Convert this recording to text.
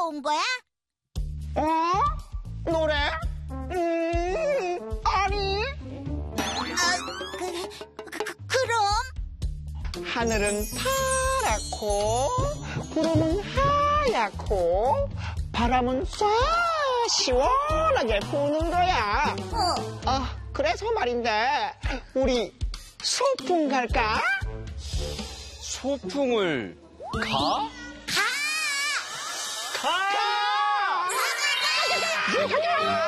온 거야? 노래? 아니. 그럼? 하늘은 파랗고, 구름은 하얗고, 바람은 쏴 시원하게 부는 거야. 그래서 말인데, 우리 소풍 갈까? 소풍을 가? 가! 가!